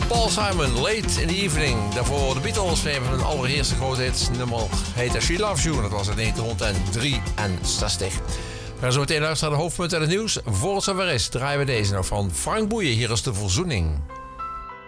Paul Simon, Late in the Evening. Daarvoor de Beatles nemen hun allereerste grote hit. Nummer heette She Loves You. Dat was in 1963. We gaan zo meteen luisteren naar de hoofdpunten uit het nieuws. Voor het zover is, draaien we deze nog van Frank Boeien. Hier is De Verzoening.